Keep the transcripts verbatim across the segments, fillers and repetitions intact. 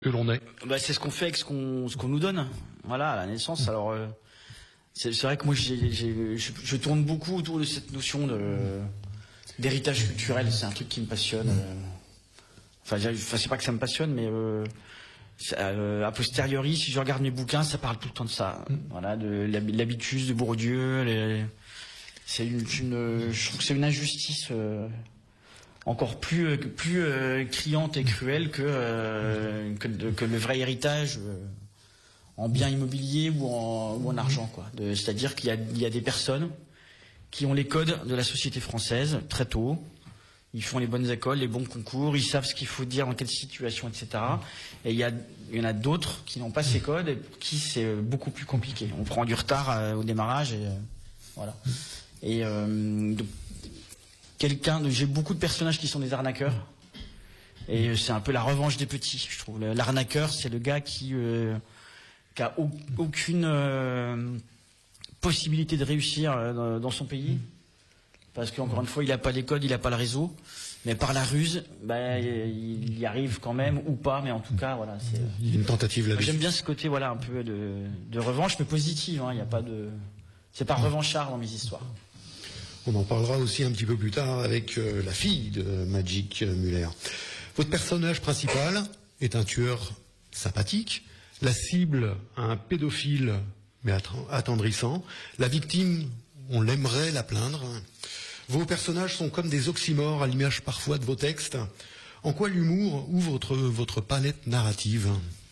que l'on est. Bah, c'est ce qu'on fait avec ce qu'on ce qu'on nous donne. Voilà, à la naissance. Alors, euh, c'est vrai que moi, j'ai, j'ai, je, je tourne beaucoup autour de cette notion de d'héritage culturel. C'est un truc qui me passionne. Euh, enfin, enfin, c'est pas que ça me passionne, mais euh, euh, a posteriori, si je regarde mes bouquins, ça parle tout le temps de ça. Voilà, de l'habitus de Bourdieu. Les... C'est une, une, je trouve que c'est une injustice. Euh, encore plus plus euh, criante et cruelle que, euh, que, de, que le vrai héritage euh, en biens immobiliers ou en, ou en argent, quoi. C'est-à-dire qu'il y a, il y a des personnes qui ont les codes de la société française très tôt. Ils font les bonnes écoles, les bons concours, ils savent ce qu'il faut dire dans quelle situation, et cetera. Et il y, a, il y en a d'autres qui n'ont pas ces codes et pour qui c'est beaucoup plus compliqué. On prend du retard euh, au démarrage et euh, voilà. Et euh, donc, quelqu'un de, j'ai beaucoup de personnages qui sont des arnaqueurs et c'est un peu la revanche des petits, je trouve. L'arnaqueur, c'est le gars qui euh, qui a au, aucune euh, possibilité de réussir euh, dans son pays parce qu'encore une fois, il a pas les codes, il a pas le réseau, mais par la ruse, bah, il y arrive quand même ou pas, mais en tout cas, voilà. C'est il y a une tentative là-dessus. J'aime bien ce côté, voilà, un peu de, de revanche, mais positive. Hein, il y a pas de, c'est pas revanchard dans mes histoires. On en parlera aussi un petit peu plus tard avec euh, la fille de Magic Muller. Votre personnage principal est un tueur sympathique, la cible un pédophile mais attendrissant, la victime on l'aimerait la plaindre. Vos personnages sont comme des oxymores à l'image parfois de vos textes. En quoi l'humour ouvre votre, votre palette narrative ?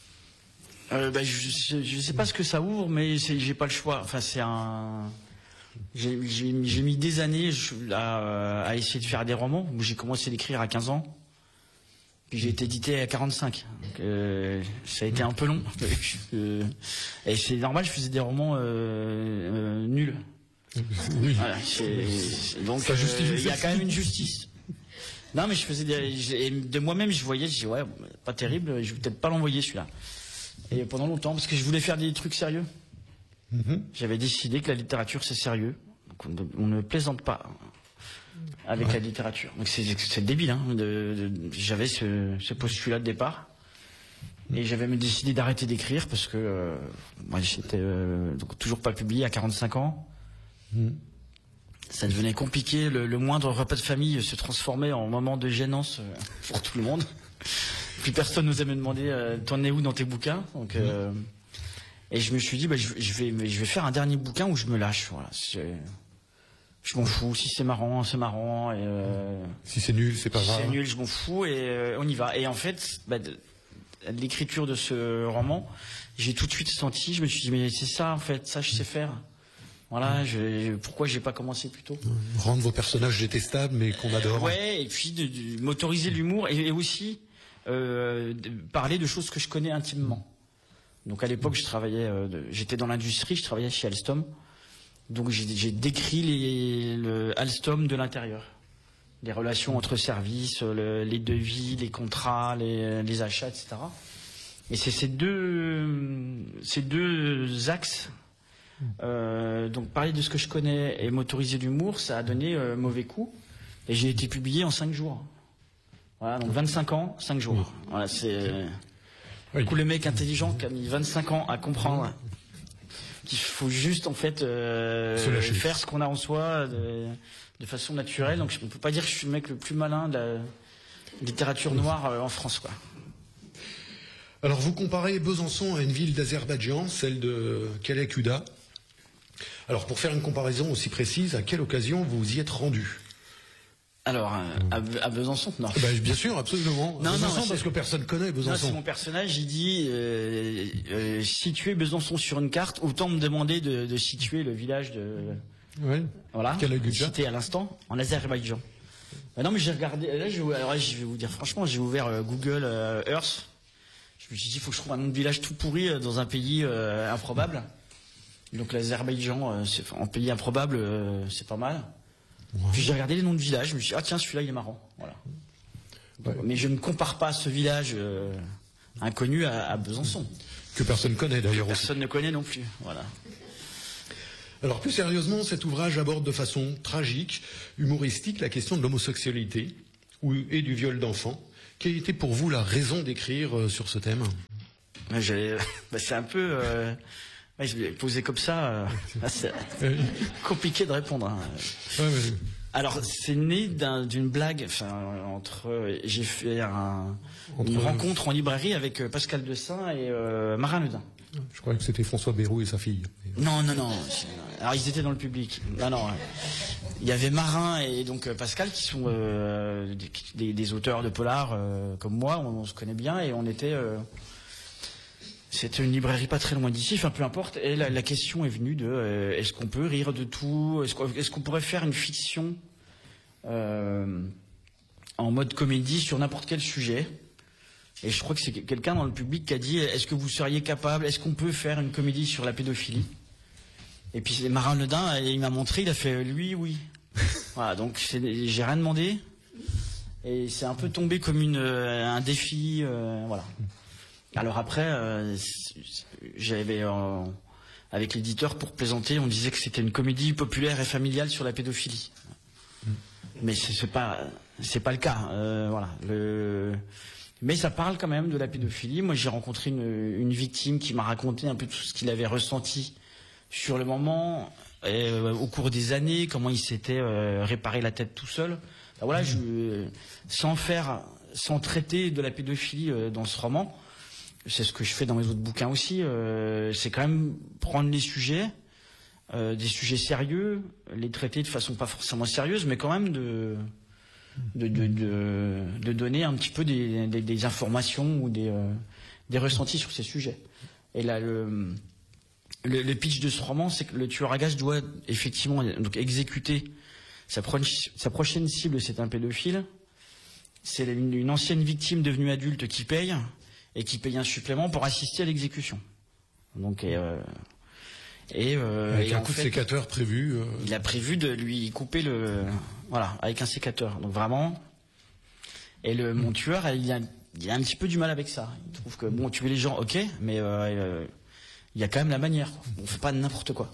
euh, bah, Je ne sais pas ce que ça ouvre, mais j'ai pas le choix. Enfin, c'est un... J'ai, j'ai, j'ai mis des années à, à essayer de faire des romans. J'ai commencé à l'écrire à quinze ans. Puis j'ai été édité à quarante-cinq. Donc, euh, ça a été un peu long. euh, et c'est normal, je faisais des romans euh, euh, nuls. Oui. Voilà, c'est, donc il euh, y a quand même une justice. Non, mais je faisais des, de moi-même, je voyais, je dis ouais, pas terrible. Je vais peut-être pas l'envoyer celui-là. Et pendant longtemps, parce que je voulais faire des trucs sérieux. Mmh. J'avais décidé que la littérature c'est sérieux, donc on, ne, on ne plaisante pas avec ouais. la littérature. Donc c'est, c'est débile, hein. De, de, j'avais ce, ce postulat de départ et j'avais même décidé d'arrêter d'écrire parce que euh, moi j'étais euh, donc toujours pas publié à quarante-cinq ans. Mmh. Ça devenait compliqué. Le, le moindre repas de famille se transformait en moment de gênance pour tout le monde. Plus personne n'osait me demander euh, t'en es où dans tes bouquins. Donc mmh. euh, Et je me suis dit, bah, je, je vais, je vais faire un dernier bouquin où je me lâche. Voilà, je m'en fous. Si c'est marrant, c'est marrant. Et euh, si c'est nul, c'est pas grave. Si c'est nul, je m'en fous et euh, on y va. Et en fait, bah, de, de l'écriture de ce roman, j'ai tout de suite senti. Je me suis dit, mais c'est ça, en fait, ça je sais faire. Voilà, je, pourquoi j'ai pas commencé plus tôt ? Rendre vos personnages détestables, mais qu'on adore. Ouais, et puis de, de m'autoriser l'humour et, et aussi euh, de parler de choses que je connais intimement. Donc à l'époque, je travaillais, euh, j'étais dans l'industrie, je travaillais chez Alstom. Donc j'ai, j'ai décrit les, le Alstom de l'intérieur, les relations entre services, le, les devis, les contrats, les, les achats, et cetera. Et c'est ces deux, ces deux axes. Euh, donc parler de ce que je connais et m'autoriser l'humour, ça a donné euh, mauvais coup. Et j'ai été publié en cinq jours. Voilà, donc vingt-cinq ans, cinq jours. Voilà, c'est. Oui. Du coup, le mec intelligent qui a mis vingt-cinq ans à comprendre qu'il faut juste en fait euh, faire ce qu'on a en soi de, de façon naturelle. Donc, on peut pas dire que je suis le mec le plus malin de la littérature noire euh, en France, quoi. Alors, vous comparez Besançon à une ville d'Azerbaïdjan, celle de Kalakuda. Alors, pour faire une comparaison aussi précise, à quelle occasion vous y êtes rendu ? Alors, à, à Besançon, non. Bah, bien sûr, absolument. Non, Besançon, non, parce que personne connaît Besançon. Non, c'est mon personnage, il dit euh, euh, situer Besançon sur une carte, autant me demander de, de situer le village de... Ouais. Voilà, cité à l'instant, en Azerbaïdjan. Bah non, mais j'ai regardé, là, je, alors là, je vais vous dire franchement, j'ai ouvert euh, Google euh, Earth. Je me suis dit, il faut que je trouve un nom de village tout pourri euh, dans un pays euh, improbable. Donc l'Azerbaïdjan, euh, c'est, en pays improbable, euh, c'est pas mal. Ouais. Puis j'ai regardé les noms de villages, je me suis dit, ah tiens, celui-là, il est marrant. Voilà. Ouais. Mais je ne compare pas ce village euh, inconnu à, à Besançon. Que personne connaît d'ailleurs que aussi. Personne ne connaît non plus. Voilà. Alors plus sérieusement, cet ouvrage aborde de façon tragique, humoristique, la question de l'homosexualité et du viol d'enfants. Quelle était pour vous la raison d'écrire euh, sur ce thème? bah, C'est un peu... Euh... Ouais, je l'ai posé comme ça, euh... c'est compliqué de répondre. Hein. Ouais, mais... Alors, c'est né d'une un, blague. Enfin, entre, j'ai fait un, entre... une rencontre en librairie avec Pascal Dessin et euh, Marin Ledin. Je croyais que c'était François Bayrou et sa fille. Non, non, non. Alors, ils étaient dans le public. Non, non. Il y avait Marin et donc Pascal qui sont euh, des, des auteurs de polar euh, comme moi. On, on se connaît bien et on était. Euh, C'était une librairie pas très loin d'ici, enfin peu importe. Et la, la question est venue de euh, est-ce qu'on peut rire de tout? Est-ce qu'on est-ce qu'on pourrait faire une fiction euh, en mode comédie sur n'importe quel sujet? Et je crois que c'est quelqu'un dans le public qui a dit est-ce que vous seriez capable? Est-ce qu'on peut faire une comédie sur la pédophilie? Et puis Marin Ledin, il m'a montré, il a fait lui, oui. Voilà, donc j'ai rien demandé. Et c'est un peu tombé comme une, un défi, euh, voilà. Alors après, euh, j'avais euh, avec l'éditeur pour plaisanter, on disait que c'était une comédie populaire et familiale sur la pédophilie. Mm. Mais c'est pas, c'est pas le cas. Euh, voilà. Le... Mais ça parle quand même de la pédophilie. Moi, j'ai rencontré une, une victime qui m'a raconté un peu tout ce qu'il avait ressenti sur le moment, et, euh, au cours des années, comment il s'était euh, réparé la tête tout seul. Ben voilà, mm. je, sans faire, sans traiter de la pédophilie euh, dans ce roman. C'est ce que je fais dans mes autres bouquins aussi. Euh, c'est quand même prendre les sujets, euh, des sujets sérieux, les traiter de façon pas forcément sérieuse, mais quand même de de, de, de, de donner un petit peu des, des, des informations ou des, euh, des ressentis sur ces sujets. Et là, le, le, le pitch de ce roman, c'est que le tueur à gages doit effectivement donc exécuter sa, pro sa prochaine cible, c'est un pédophile. C'est une, une ancienne victime devenue adulte qui paye. Et qui paye un supplément pour assister à l'exécution. Donc et, euh, et, euh, avec et un en coup fait, de sécateur prévu. Euh... Il a prévu de lui couper le, voilà, avec un sécateur. Donc vraiment. Et le mon tueur, il a, il a un petit peu du mal avec ça. Il trouve que bon, tuer les gens, ok, mais euh, il y a quand même la manière. On fait pas n'importe quoi.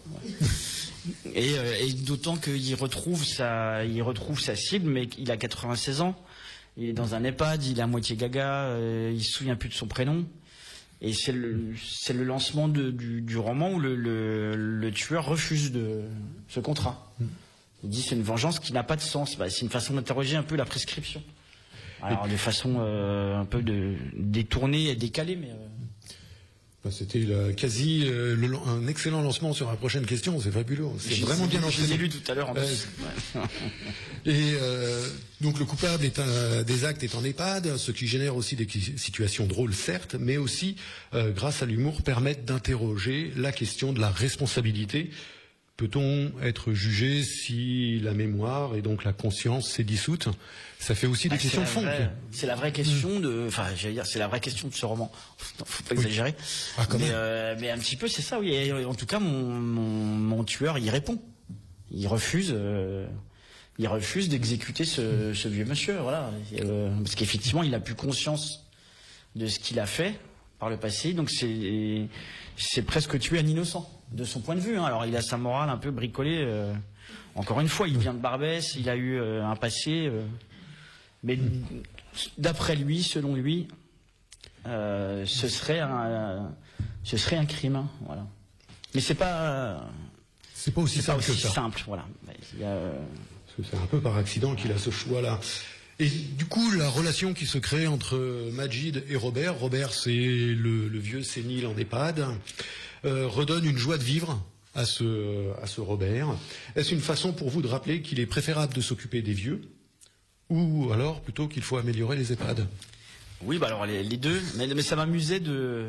Et, euh, et d'autant qu'il retrouve sa, il retrouve sa cible, mais il a quatre-vingt-seize ans. Il est dans un EHPAD, il est à moitié gaga, euh, il se souvient plus de son prénom. Et c'est le, c'est le lancement de, du, du roman où le, le, le tueur refuse de, ce contrat. Il dit c'est une vengeance qui n'a pas de sens. Bah, c'est une façon d'interroger un peu la prescription. Alors de façon euh, un peu de, détournée et décalée, mais... Euh... C'était la, quasi euh, le, un excellent lancement sur la prochaine question, c'est fabuleux. C'est vraiment bien lancé. Je les ai lus tout à l'heure en euh, plus. Ouais. Et euh, donc le coupable est un, des actes est en EHPAD, ce qui génère aussi des situations drôles certes, mais aussi, euh, grâce à l'humour, permettent d'interroger la question de la responsabilité. Peut-on être jugé si la mémoire et donc la conscience s'est dissoute? Ça fait aussi des ah, questions de fond. C'est la vraie question de, enfin, j'allais dire, c'est la vraie question de ce roman. Non, faut pas oui. exagérer. Ah, mais, euh, mais un petit peu, c'est ça, oui. Et en tout cas, mon, mon, mon tueur, il répond. Il refuse, euh, il refuse d'exécuter ce, ce vieux monsieur, voilà. Euh, parce qu'effectivement, il a plus conscience de ce qu'il a fait par le passé. Donc c'est, c'est presque tuer un innocent. De son point de vue, hein. Alors il a sa morale un peu bricolée. Euh, encore une fois, il vient de Barbès, il a eu euh, un passé, euh, mais d'après lui, selon lui, euh, ce serait un, euh, ce serait un crime, hein, voilà. Mais c'est pas, euh, c'est pas aussi simple pas aussi que ça. Simple, voilà. Il y a, euh... Parce que c'est un peu par accident qu'il a ce choix-là. Et du coup, la relation qui se crée entre Majid et Robert, Robert c'est le, le vieux sénile en EHPAD, euh, redonne une joie de vivre à ce, à ce Robert. Est-ce une façon pour vous de rappeler qu'il est préférable de s'occuper des vieux, ou alors plutôt qu'il faut améliorer les EHPAD? Oui, bah alors les, les deux, mais, mais ça m'amusait de...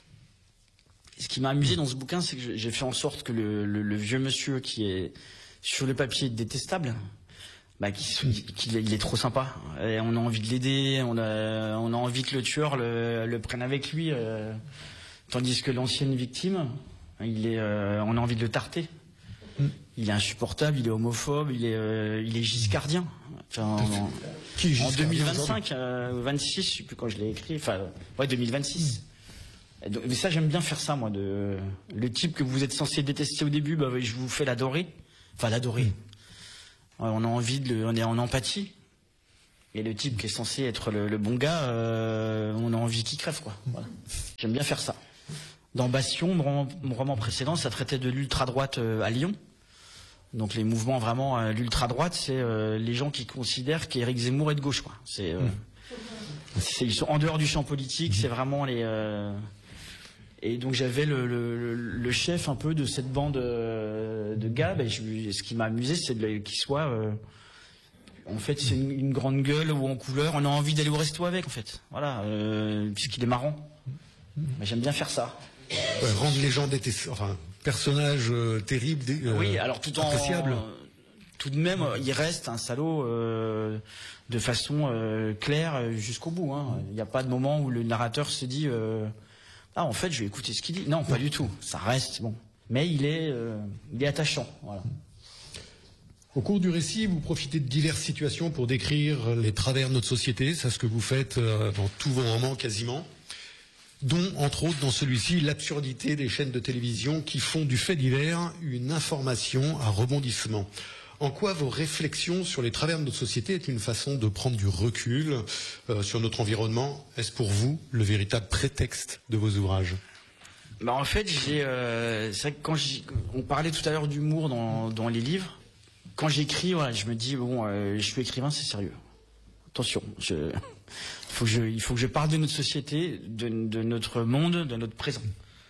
Ce qui m'a amusé dans ce bouquin, c'est que j'ai fait en sorte que le, le, le vieux monsieur qui est sur le papier détestable, bah, qu'il qu'il il est trop sympa. Et on a envie de l'aider, on a, on a envie que le tueur le, le prenne avec lui, euh, tandis que l'ancienne victime, il est, euh, on a envie de le tarter. Il est insupportable, il est homophobe, il est, euh, il est giscardien. Enfin, en, Qui est en deux mille vingt-cinq, euh, vingt-six, je sais plus quand je l'ai écrit. Enfin, ouais, deux mille vingt-six. Mm. Donc, mais ça, j'aime bien faire ça, moi. De, le type que vous êtes censé détester au début, bah, je vous fais l'adorer. Enfin, l'adorer. Mm. Ouais, on a envie de le, on est en empathie. Et le type qui est censé être le, le bon gars, euh, on a envie qu'il crève, quoi. Voilà. J'aime bien faire ça. Dans Bastion, mon roman, mon roman précédent, ça traitait de l'ultra-droite euh, à Lyon. Donc les mouvements vraiment, euh, l'ultra-droite, c'est euh, les gens qui considèrent qu'Éric Zemmour est de gauche, quoi. C'est, euh, c'est, ils sont en dehors du champ politique, c'est vraiment les... Euh... Et donc j'avais le, le, le chef un peu de cette bande euh, de gars. Ben, je, ce qui m'a amusé, c'est qu'il soit... Euh, en fait, c'est une, une grande gueule ou en couleur. On a envie d'aller au resto avec, en fait. Voilà, euh, puisqu'il est marrant. Mais j'aime bien faire ça. Ouais, rendre les gens des enfin, personnages euh, terribles, euh, oui, alors tout en appréciables. Tout de même, il reste un salaud euh, de façon euh, claire jusqu'au bout. Hein. Il n'y a pas de moment où le narrateur se dit euh, ah, en fait, je vais écouter ce qu'il dit. Non, pas du tout. Ça reste bon, mais il est, euh, il est attachant. Voilà. Au cours du récit, vous profitez de diverses situations pour décrire les travers de notre société. C'est ce que vous faites dans tous vos romans quasiment, dont, entre autres, dans celui-ci, l'absurdité des chaînes de télévision qui font du fait divers une information à rebondissement. En quoi vos réflexions sur les travers de notre société est une façon de prendre du recul euh, sur notre environnement? Est-ce pour vous le véritable prétexte de vos ouvrages? Bah en fait, j'ai, euh, c'est vrai que quand on parlait tout à l'heure d'humour dans, dans les livres, quand j'écris, voilà, je me dis bon, euh, je suis écrivain, c'est sérieux. Attention, je, faut que je, il faut que je parle de notre société, de, de notre monde, de notre présent.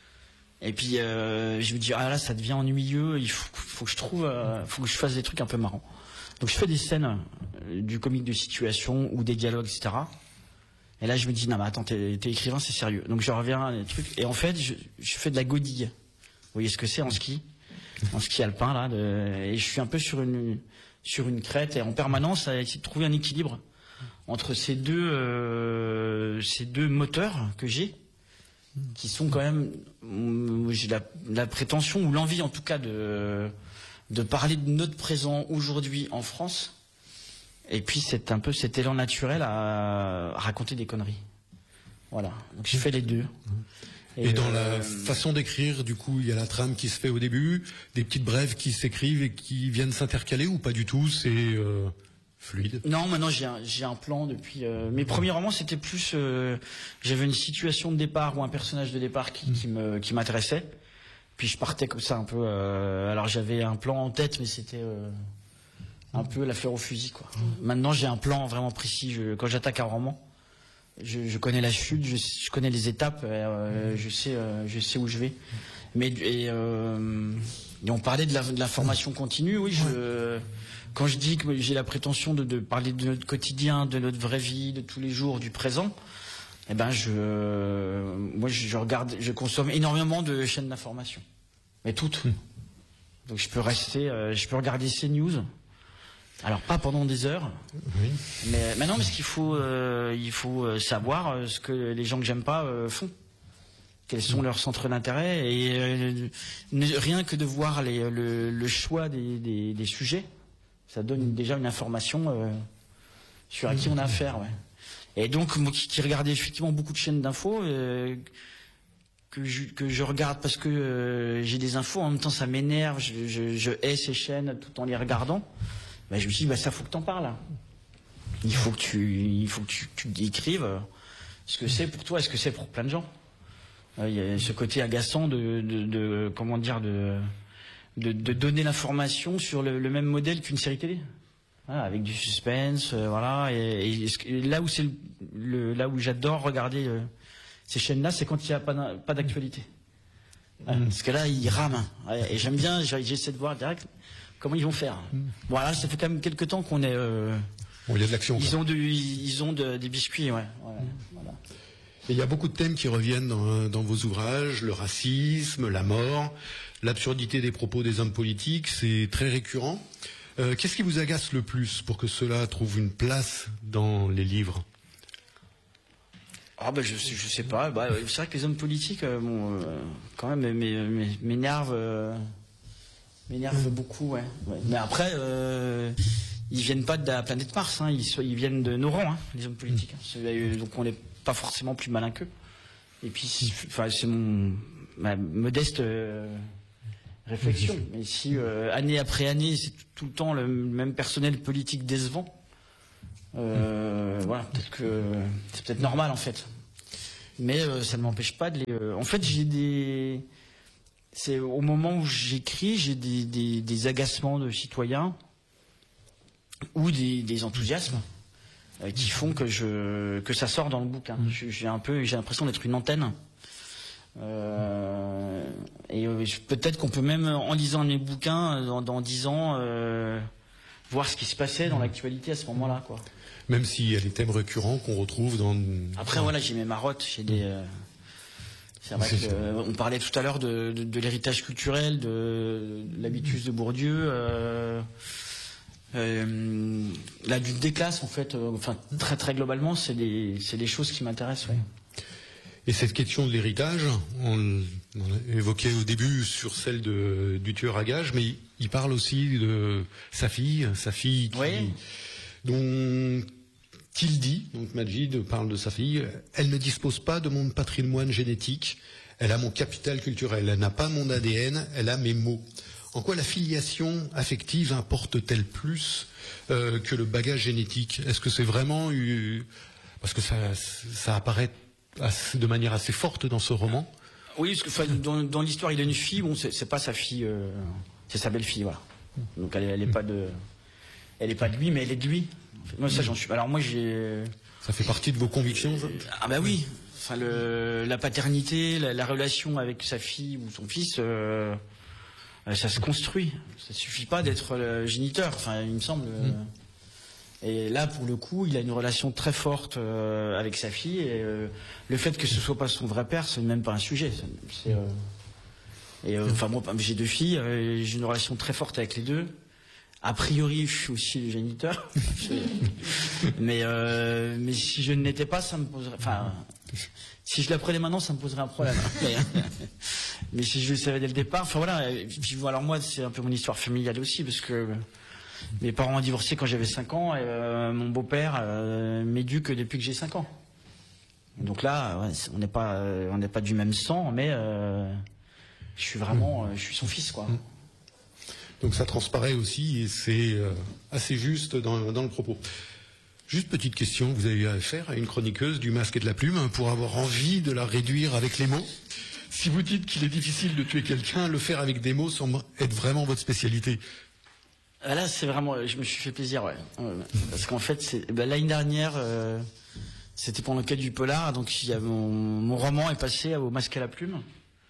Et puis euh, je me dis ah là, ça devient ennuyeux. Il faut, faut que je trouve, euh, faut que je fasse des trucs un peu marrants. Donc je fais des scènes, euh, du comique de situation ou des dialogues, et cetera. Et là je me dis non mais attends, t'es, t'es écrivain, c'est sérieux. Donc je reviens à des trucs. Et en fait, je, je fais de la godille. Vous voyez ce que c'est en ski? En ski alpin là, de, et je suis un peu sur une sur une crête et en permanence à essayer de trouver un équilibre entre ces deux euh, ces deux moteurs que j'ai, qui sont quand même, j'ai la, la prétention ou l'envie en tout cas de de parler de notre présent aujourd'hui en France, et puis c'est un peu cet élan naturel à, à raconter des conneries. Voilà, donc je fais les deux. Et, et dans euh, la façon d'écrire, du coup, il y a la trame qui se fait au début, des petites brèves qui s'écrivent et qui viennent s'intercaler, ou pas du tout, c'est euh, fluide? Non, maintenant j'ai un, j'ai un plan depuis... Euh, mes premiers romans, c'était plus... Euh, j'avais une situation de départ ou un personnage de départ qui, qui me, qui m'intéressait. Puis je partais comme ça un peu... Euh, alors j'avais un plan en tête, mais c'était euh, un peu la fleur au fusil, quoi. Maintenant j'ai un plan vraiment précis. Je, quand j'attaque un roman, Je, je connais la chute, je, je connais les étapes, euh, je sais, euh, je sais où je vais. Mais et, euh, et on parlait de la, de la formation continue, oui. Je, quand je dis que j'ai la prétention de, de parler de notre quotidien, de notre vraie vie, de tous les jours, du présent, eh ben je, euh, moi je, je regarde, je consomme énormément de chaînes d'information, mais toutes. Donc je peux rester, euh, je peux regarder CNews. Alors pas pendant des heures, oui. mais maintenant parce qu'il faut, euh, il faut savoir ce que les gens que j'aime pas euh, font, quels sont leurs centres d'intérêt, et euh, rien que de voir les, le, le choix des, des, des sujets, ça donne déjà une information euh, sur à qui on a affaire. Ouais. Et donc moi qui, qui regardais effectivement beaucoup de chaînes d'infos, euh, que, je, que je regarde parce que euh, j'ai des infos, en même temps ça m'énerve, je, je, je hais ces chaînes tout en les regardant. Bah, je me suis dit, bah, ça faut que t'en parles. Il faut que tu, il faut que tu, tu écrives ce que c'est pour toi et ce que c'est pour plein de gens. Il y a ce côté agaçant de, de, de comment dire, de, de, de donner l'information sur le, le même modèle qu'une série télé. Voilà, avec du suspense, euh, voilà. Et, et, et là où c'est le, le, là où j'adore regarder euh, ces chaînes-là, c'est quand il n'y a pas, pas d'actualité. Ouais, mmh. Parce que là, ils rament. Ouais, et j'aime bien, j'essaie de voir direct comment ils vont faire. Voilà, ça fait quand même quelques temps qu'on est... Euh, bon, il y a de l'action. Ils ont, de, ils ont de, des biscuits, ouais. ouais mmh. Voilà. Et il y a beaucoup de thèmes qui reviennent dans, dans vos ouvrages, le racisme, la mort, l'absurdité des propos des hommes politiques, c'est très récurrent. Euh, qu'est-ce qui vous agace le plus pour que cela trouve une place dans les livres? Ah ben je, je sais pas. Bah, c'est vrai que les hommes politiques, euh, bon, euh, quand même, m'énervent... Euh, m'énerve beaucoup, ouais. ouais. Mais après, euh, ils viennent pas de la planète Mars, hein. ils, ils viennent de nos rangs, hein, les hommes politiques. Hein. Donc on n'est pas forcément plus malin qu'eux. Et puis, enfin, c'est mon ma modeste euh, réflexion. Mais si euh, année après année, c'est tout le temps le même personnel politique décevant, Euh, voilà, peut-être que c'est peut-être normal en fait. Mais euh, ça ne m'empêche pas de les. Euh, en fait, j'ai des. C'est au moment où j'écris, j'ai des, des, des agacements de citoyens ou des, des enthousiasmes euh, qui font que je que ça sort dans le bouquin. Mmh. J'ai un peu, j'ai l'impression d'être une antenne. Euh, et euh, peut-être qu'on peut même, en lisant mes bouquins, dans, dans dix ans, euh, voir ce qui se passait dans l'actualité à ce moment-là, quoi. Même s'il y a des thèmes récurrents qu'on retrouve dans. Après, voilà, j'ai mes marottes, j'ai des. Euh, c'est vrai qu'on euh, parlait tout à l'heure de, de, de l'héritage culturel, de, de l'habitus de Bourdieu. Euh, euh, la lutte des classes, en fait, euh, enfin très très globalement, c'est des c'est des choses qui m'intéressent. Ouais. Et cette question de l'héritage, on, on a évoqué au début sur celle de, du tueur à gages, mais il, il parle aussi de sa fille, sa fille qui, oui. dont il dit, donc Majid parle de sa fille, elle ne dispose pas de mon patrimoine génétique, elle a mon capital culturel, elle n'a pas mon A D N, elle a mes mots. En quoi la filiation affective importe-t-elle plus euh, que le bagage génétique? Est-ce que c'est vraiment eu... Parce que ça, ça apparaît de manière assez forte dans ce roman. Oui, parce que enfin, dans, dans l'histoire, il a une fille. Bon, c'est pas sa fille, euh, c'est sa belle-fille, voilà. Donc elle, elle est pas de, elle est pas de lui, mais elle est de lui. Moi, ça, j'en suis. Alors moi, j'ai. Ça fait partie de vos convictions, ça? Ah bah oui. Enfin, le, la paternité, la, la relation avec sa fille ou son fils, euh, ça se construit. Ça suffit pas d'être le géniteur. Enfin, il me semble. Mm. Et là, pour le coup, il a une relation très forte euh, avec sa fille. Et euh, le fait que ce soit pas son vrai père, c'est même pas un sujet. C'est, euh, et euh, enfin, moi, j'ai deux filles. Euh, j'ai une relation très forte avec les deux. A priori, je suis aussi le géniteur. mais euh, mais si je ne l'étais pas, ça me poserait. Enfin, si je l'apprenais maintenant, ça me poserait un problème. mais, mais si je le savais dès le départ, enfin voilà. Et puis, alors moi, c'est un peu mon histoire familiale aussi, parce que. Mes parents ont divorcé quand j'avais cinq ans et euh, mon beau-père euh, m'éduque depuis que j'ai cinq ans. Donc là, ouais, on n'est pas, euh, on n'est pas du même sang, mais euh, je suis vraiment, euh, je suis son fils, quoi. Donc ça transparaît aussi et c'est euh, assez juste dans, dans le propos. Juste petite question, vous avez eu affaire à une chroniqueuse du Masque et de la Plume pour avoir envie de la réduire avec les mots. Si vous dites qu'il est difficile de tuer quelqu'un, le faire avec des mots semble être vraiment votre spécialité. Là, c'est vraiment, je me suis fait plaisir, ouais. Parce qu'en fait, c'est, ben, l'année dernière, euh, c'était pour l'enquête du polar, donc il y a mon, mon roman est passé au Masque à la Plume.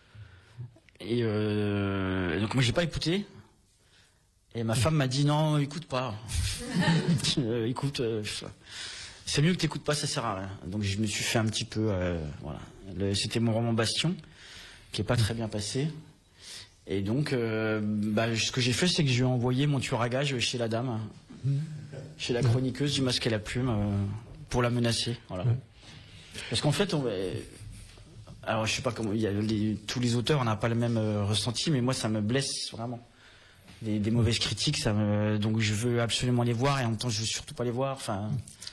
Et euh, donc moi, j'ai pas écouté. Et ma femme m'a dit non, écoute pas. euh, écoute, euh, c'est mieux que t'écoutes pas, ça sert à rien. Donc je me suis fait un petit peu, euh, voilà. Le, c'était mon roman Bastion, qui est pas très bien passé. Et donc, euh, bah, ce que j'ai fait, c'est que je lui ai envoyé mon tueur à gages chez la dame, mmh. chez la chroniqueuse du Masque et la Plume, euh, pour la menacer. Voilà. Mmh. Parce qu'en fait, on, alors je sais pas comment, il y a les, tous les auteurs, on n'a pas le même euh, ressenti, mais moi, ça me blesse vraiment. Des, des mauvaises critiques, ça me, donc je veux absolument les voir et en même temps, je veux surtout pas les voir. Enfin,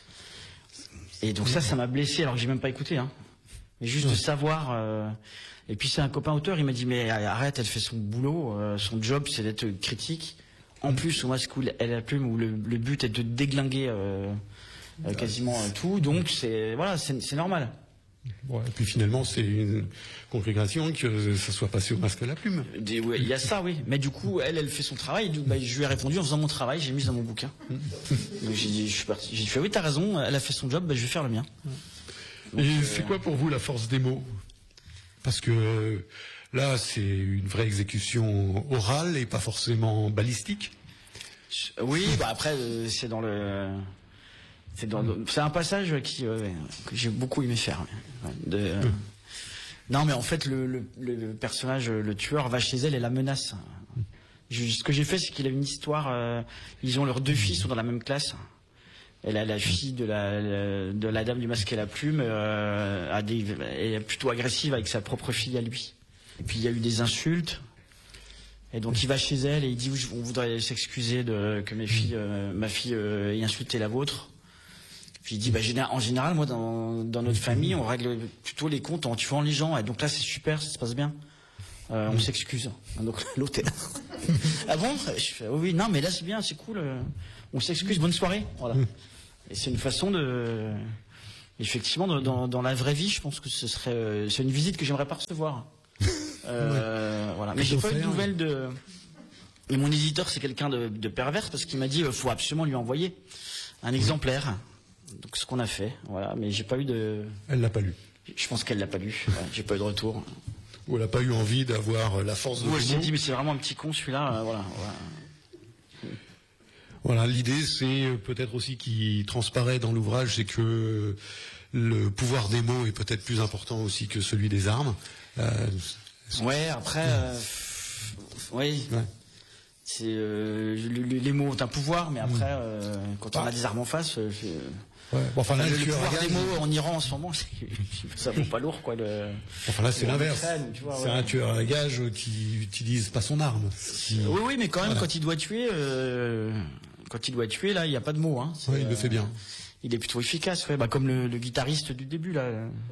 et donc ça, ça m'a blessé, alors que j'ai même pas écouté, hein. Mais juste mmh. de savoir. Euh, Et puis c'est un copain auteur, il m'a dit mais arrête, elle fait son boulot, euh, son job c'est d'être critique. En plus au Masque et la Plume où le, le but est de déglinguer euh, euh, quasiment euh, tout, donc c'est voilà, c'est, c'est normal. Ouais, et puis finalement c'est une congrégation que ça soit passé au Masque et la Plume. Il ouais, y a ça, oui. Mais du coup elle, elle fait son travail. Donc, bah, je lui ai répondu en faisant mon travail, j'ai mis dans mon bouquin. Donc, j'ai dit, je suis parti, j'ai fait oui t'as raison, elle a fait son job, bah, je vais faire le mien. Donc, et euh... c'est quoi pour vous la force des mots? Parce que euh, là, c'est une vraie exécution orale et pas forcément balistique. Oui, bah après, euh, c'est dans le, c'est dans, le... c'est un passage qui euh, que j'ai beaucoup aimé faire. Ouais, de, euh... mmh. Non, mais en fait, le, le, le personnage, le tueur, va chez elle et la menace. Je, ce que j'ai fait, c'est qu'il a une histoire. Euh, ils ont leurs deux filles sont dans la même classe. Elle a la fille de la, de la dame du Masque et la Plume, euh, a des, elle est plutôt agressive avec sa propre fille à lui. Et puis il y a eu des insultes. Et donc il va chez elle et il dit on voudrait s'excuser de que mes filles, euh, ma fille euh, ait insulté la vôtre. Puis il dit bah, en général moi dans, dans notre famille on règle plutôt les comptes en tuant les gens. Et donc là c'est super, ça se passe bien. Euh, on s'excuse. Donc l'autre est là. Ah bon? Je fais, oh oui, non mais là c'est bien, c'est cool. On s'excuse, bonne soirée. Voilà. Et c'est une façon de, effectivement, dans, dans, dans la vraie vie, je pense que ce serait, euh, c'est une visite que j'aimerais pas recevoir. Euh, ouais. Voilà. Mais j'ai pas eu de nouvelles de. Et mon éditeur, c'est quelqu'un de, de pervers parce qu'il m'a dit, euh, faut absolument lui envoyer un exemplaire. Donc ce qu'on a fait, voilà. Mais j'ai pas eu de. Elle l'a pas lu. Je pense qu'elle l'a pas lu. Ouais, j'ai pas eu de retour. Ou elle n'a pas eu envie d'avoir la force de. Moi, je me suis dit, mais c'est vraiment un petit con celui-là. Euh, voilà. voilà. Voilà, l'idée c'est peut-être aussi qui transparaît dans l'ouvrage, c'est que le pouvoir des mots est peut-être plus important aussi que celui des armes. Euh, ouais, après, euh, oui, ouais. c'est euh, les mots ont un pouvoir, mais après, euh, quand on a des armes en face, euh, ouais. Bon, enfin, là, le, le pouvoir des mots en Iran en ce moment, ça vaut pas lourd, quoi. Le, enfin là, c'est l'inverse. C'est ouais. un tueur à gages qui utilise pas son arme. Si... Oui, oui, mais quand même, voilà. quand il doit tuer. Euh... Quand il doit tuer, là, il n'y a pas de mots. Hein. Oui, il le fait bien. Euh, il est plutôt efficace, ouais. Bah, comme le, le guitariste du début, là,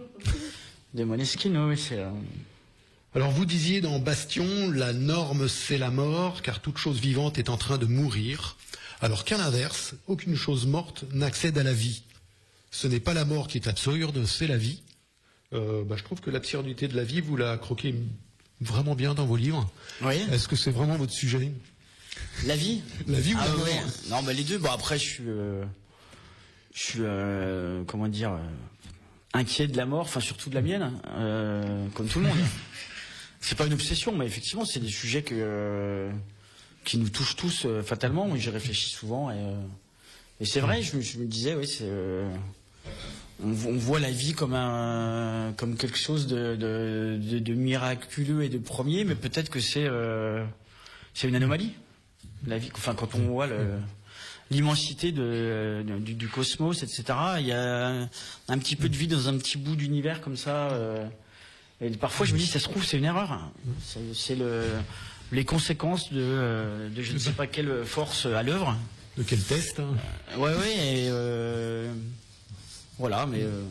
de Måneskin. Oui, c'est. Euh... Alors, vous disiez dans Bastion, la norme, c'est la mort, car toute chose vivante est en train de mourir. Alors qu'à l'inverse, aucune chose morte n'accède à la vie. Ce n'est pas la mort qui est absurde, c'est la vie. Euh, bah, je trouve que l'absurdité de la vie, vous la croquez vraiment bien dans vos livres. Oui. Est-ce que c'est vraiment votre sujet ? La vie, la vie ou ah, la mort ouais. Non, bah les deux. Bon après, je suis, euh, je suis, euh, comment dire, euh, inquiet de la mort, enfin surtout de la mienne, euh, comme tout le monde. C'est pas une obsession, mais effectivement, c'est des sujets que, euh, qui nous touchent tous euh, fatalement. Moi, j'y réfléchis souvent et, euh, et c'est vrai. Je, je me disais, oui, c'est, euh, on, on voit la vie comme un, comme quelque chose de, de, de, de miraculeux et de premier, mais peut-être que c'est, euh, c'est une anomalie. La vie, enfin quand on voit le, l'immensité de, de, du, du cosmos, et cetera. Il y a un, un petit peu de vie dans un petit bout d'univers comme ça. Euh, et parfois je me dis, ça se trouve c'est une erreur. C'est, c'est le, les conséquences de, de je ne sais pas quelle force à l'œuvre. De quel test hein. euh, Ouais, ouais. Et, euh, voilà, mais euh,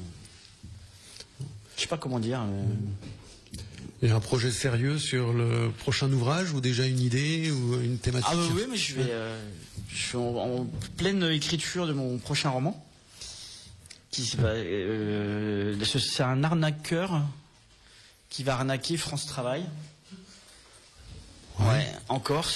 je sais pas comment dire. Euh, Il y a un projet sérieux sur le prochain ouvrage ou déjà une idée ou une thématique? Ah bah oui, mais je vais, euh, je suis en, en pleine écriture de mon prochain roman. Qui bah, euh, c'est un arnaqueur qui va arnaquer France Travail. Ouais. ouais en Corse.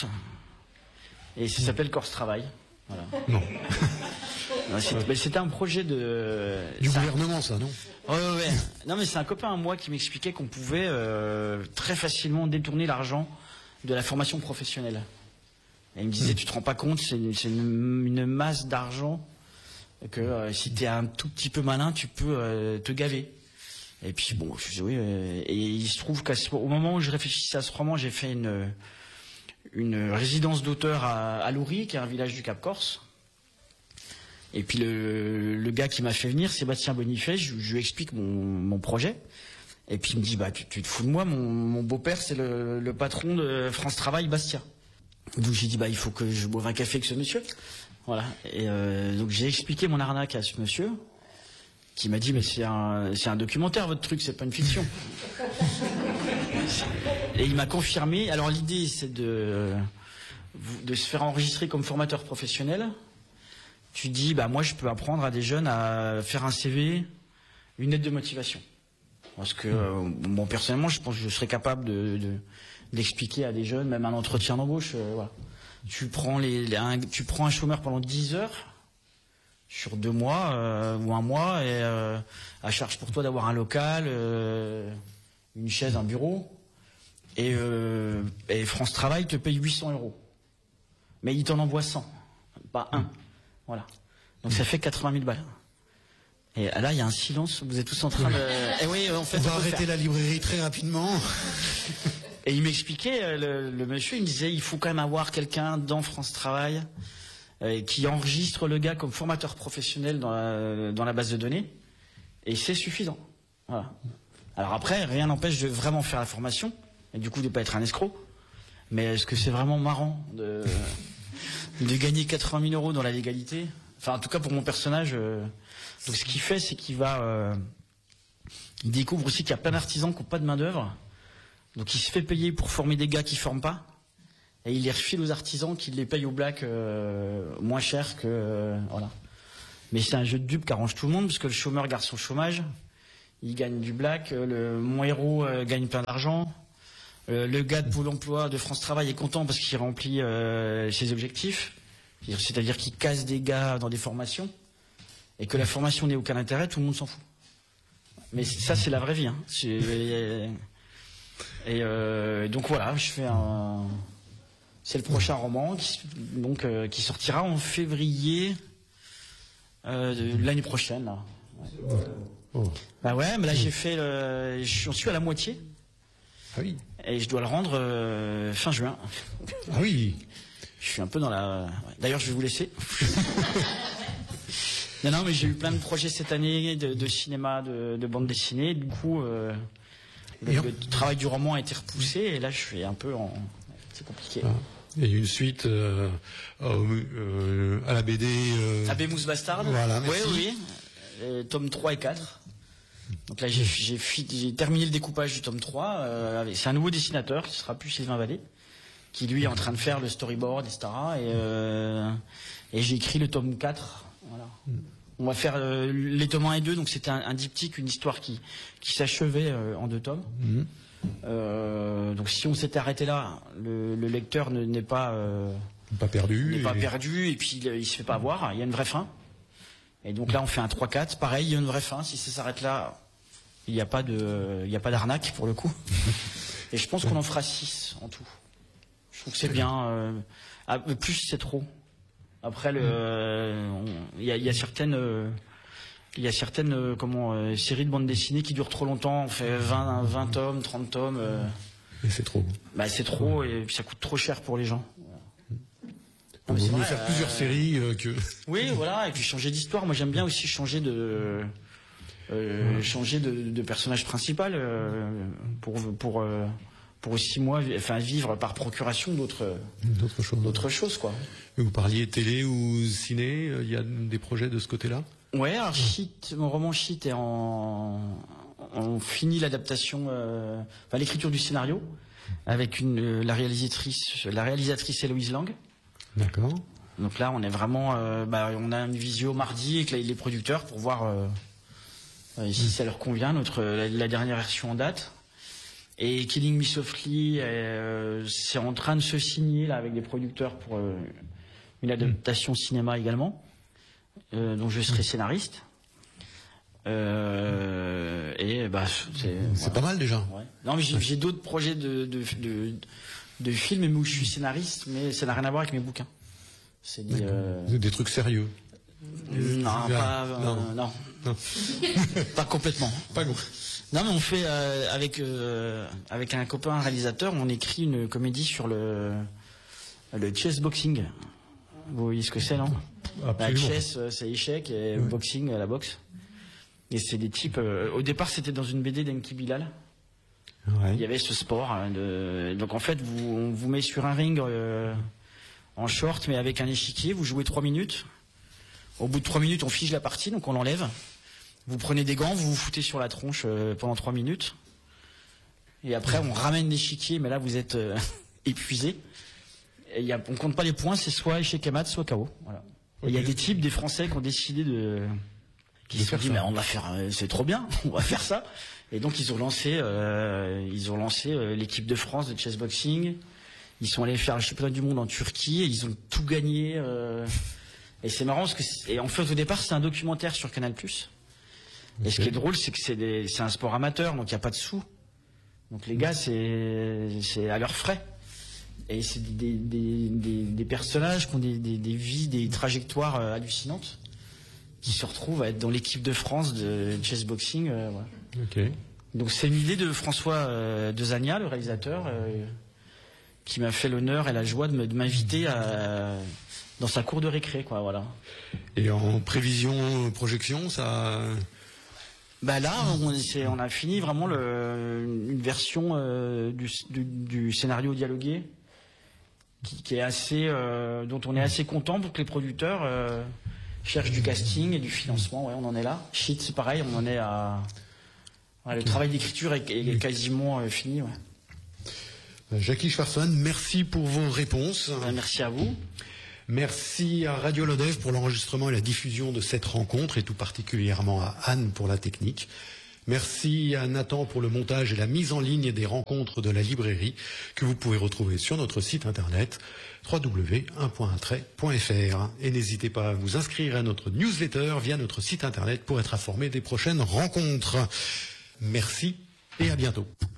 Et ça s'appelle Corse Travail. Voilà. Non. non c'est, c'était un projet de du gouvernement, un... ça, non? Ouais, ouais, ouais. Non, mais c'est un copain à moi qui m'expliquait qu'on pouvait euh, très facilement détourner l'argent de la formation professionnelle. Et il me disait, mmh. tu te rends pas compte, c'est, c'est une, une masse d'argent que euh, si tu es un tout petit peu malin, tu peux euh, te gaver. Et puis bon, je dis oui. Euh, et il se trouve qu'au moment où je réfléchissais à ce roman, j'ai fait une une résidence d'auteur à, à Loury, qui est un village du Cap Corse. Et puis le, le gars qui m'a fait venir, Sébastien Bonifay, je, je lui explique mon, mon projet. Et puis il me dit, bah tu, tu te fous de moi, mon, mon beau-père c'est le, le patron de France Travail Bastia. Donc j'ai dit, bah il faut que je boive un café avec ce monsieur. Voilà. Et euh, donc j'ai expliqué mon arnaque à ce monsieur, qui m'a dit, mais c'est un, c'est un documentaire votre truc, c'est pas une fiction. Et il m'a confirmé. Alors l'idée c'est de, de se faire enregistrer comme formateur professionnel. Tu dis, bah moi je peux apprendre à des jeunes à faire un C V, une lettre de motivation. Parce que, euh, bon, personnellement, je pense que je serais capable de, de, d'expliquer à des jeunes, même un entretien d'embauche. Euh, voilà. Tu prends les, les un, tu prends un chômeur pendant dix heures sur deux mois euh, ou un mois et euh, à charge pour toi d'avoir un local, euh, une chaise, un bureau. Et, euh, et France Travail te paye huit cents euros. Mais il t'en envoie cent, pas un. Voilà. Donc ça fait quatre-vingt mille balles. Et là, il y a un silence. Vous êtes tous en train de... Et oui, en fait, on va on arrêter faire... la librairie très rapidement. Et il m'expliquait, le, le monsieur, il me disait, il faut quand même avoir quelqu'un dans France Travail euh, qui enregistre le gars comme formateur professionnel dans la, dans la base de données. Et c'est suffisant. Voilà. Alors après, rien n'empêche de vraiment faire la formation. Et du coup, de pas être un escroc. Mais est-ce que c'est vraiment marrant de, de gagner quatre-vingt mille euros dans la légalité? Enfin, en tout cas, pour mon personnage... Euh... Donc ce qu'il fait, c'est qu'il va, euh, il découvre aussi qu'il y a plein d'artisans qui n'ont pas de main d'œuvre. Donc il se fait payer pour former des gars qui ne forment pas, et il les refile aux artisans qui les payent au black euh, moins cher que euh, voilà. Mais c'est un jeu de dupes qui arrange tout le monde, parce que le chômeur garde son chômage, il gagne du black, le, mon héros euh, gagne plein d'argent, euh, le gars de Pôle emploi de France Travail est content parce qu'il remplit euh, ses objectifs, c'est-à-dire qu'il casse des gars dans des formations, et que la formation n'ait aucun intérêt, tout le monde s'en fout. Mais ça, c'est la vraie vie. Hein. Et, et euh, donc voilà, je fais un... C'est le prochain roman qui, donc, euh, qui sortira en février euh, de l'année prochaine. Là. Ouais. Oh. Bah ouais, mais là j'ai fait, le... j'en suis à la moitié. Ah oui. Et je dois le rendre euh, fin juin. Ah oui. Je suis un peu dans la... D'ailleurs, je vais vous laisser. Non, non, mais j'ai eu plein de projets cette année de, de cinéma, de, de bande dessinée. Du coup, euh, le, le travail du roman a été repoussé et là, je suis un peu en... C'est compliqué. Ah. Il y a une suite euh, euh, à la B D... Euh... Abbé Mousse Bastard. Voilà, merci. Oui, oui. Euh, tome trois et quatre. Donc là, j'ai, j'ai, j'ai terminé le découpage du tome trois. Euh, c'est un nouveau dessinateur qui sera plus Sylvain Vallée, qui lui est en train de faire le storyboard, et cetera. Et, euh, et j'ai écrit le tome quatre. Voilà. On va faire euh, les tomes un et deux, donc c'était un, un diptyque, une histoire qui, qui s'achevait euh, en deux tomes. Mm-hmm. euh, donc si on s'était arrêté là, le, le lecteur ne, n'est pas euh, pas perdu, n'est et... pas perdu, et puis il, il se fait pas avoir. Il y a une vraie fin. Et donc là, on fait un trois quatre. Pareil, il y a une vraie fin. Si ça s'arrête là, il n'y a pas de, il y a pas d'arnaque pour le coup. Et je pense qu'on en fera six en tout. Je trouve que c'est bien. Euh, ah, plus c'est trop. Après, il euh, y, y a certaines, il euh, y a certaines euh, comment, euh, séries de bandes dessinées qui durent trop longtemps. On fait vingt, vingt tomes, trente tomes. Euh, et c'est trop. Bah, c'est trop et puis ça coûte trop cher pour les gens. On veut vrai, faire euh, plusieurs séries euh, que... Oui, voilà, et puis changer d'histoire. Moi, j'aime bien aussi changer de, euh, ouais. changer de, de personnage principal euh, pour pour euh, pour aussi moi, enfin vivre par procuration d'autres d'autres choses, d'autres choses quoi. Et vous parliez télé ou ciné, il y a des projets de ce côté-là? Ouais, alors Shit, mon roman Shit est en, on finit l'adaptation, euh, enfin l'écriture du scénario avec une la réalisatrice, la réalisatrice Héloïse Lang. D'accord. Donc là, on est vraiment, euh, bah, on a une visio mardi avec les producteurs pour voir euh, euh, si ça leur convient, notre la, la dernière version en date. Et Killing Me Softly, euh, c'est en train de se signer là avec des producteurs pour euh, une adaptation cinéma également, euh, dont je serai scénariste. Euh, et bah c'est, c'est voilà. Pas mal déjà. Ouais. Non, mais j'ai, j'ai d'autres projets de de, de de films où je suis scénariste, mais ça n'a rien à voir avec mes bouquins. C'est des, euh... des trucs sérieux. Non, pas, euh, non. non. non. Pas complètement. Pas bon. Non, mais on fait euh, avec euh, avec un copain un réalisateur, on écrit une comédie sur le le chess boxing. Vous voyez ce que c'est, non? La chess, c'est échec, et oui. Boxing, la boxe. Et c'est des types. Euh, au départ, c'était dans une B D d'Enki Bilal. Ouais. Il y avait ce sport. Hein, de... Donc en fait, vous, on vous met sur un ring euh, en short, mais avec un échiquier. Vous jouez trois minutes. Au bout de trois minutes, on fige la partie, donc on l'enlève. Vous prenez des gants, vous vous foutez sur la tronche euh, pendant trois minutes. Et après, on ramène l'échiquier, mais là, vous êtes euh, épuisé. Et y a, on compte pas les points, c'est soit échec et mat, soit K O. Voilà. Okay. Il y a des types, des Français, qui ont décidé de, qui se sont dit, mais on va faire, c'est trop bien, on va faire ça. Et donc ils ont lancé, euh, ils ont lancé euh, l'équipe de France de chessboxing. Ils sont allés faire le championnat du monde en Turquie et ils ont tout gagné. Euh, et c'est marrant parce que, et en fait au départ c'est un documentaire sur Canal plus. Okay. Et ce qui est drôle c'est que c'est, des, c'est un sport amateur donc il n'y a pas de sous. Donc les gars c'est, c'est à leurs frais. Et c'est des, des, des, des personnages qui ont des, des, des vies, des trajectoires euh, hallucinantes, qui se retrouvent à être dans l'équipe de France de chessboxing. Euh, voilà. Okay. Donc c'est une idée de François euh, Dezania, le réalisateur, euh, qui m'a fait l'honneur et la joie de, me, de m'inviter à, dans sa cour de récré, quoi, voilà. Et en prévision, projection, ça... Bah là, on, c'est, on a fini vraiment le, une version euh, du, du, du scénario dialogué, qui, qui est assez, euh, dont on est assez content pour que les producteurs euh, cherchent du casting et du financement. Ouais, on en est là. Shit, c'est pareil, on en est à... Ouais, le travail d'écriture est, est quasiment euh, fini. Ouais. Jackie Schwarzman, merci pour vos réponses. Ben, merci à vous. Merci à Radio Lodève pour l'enregistrement et la diffusion de cette rencontre, et tout particulièrement à Anne pour la technique. Merci à Nathan pour le montage et la mise en ligne des rencontres de la librairie que vous pouvez retrouver sur notre site internet w w w point un point un trait point f r. Et n'hésitez pas à vous inscrire à notre newsletter via notre site internet pour être informé des prochaines rencontres. Merci et à bientôt.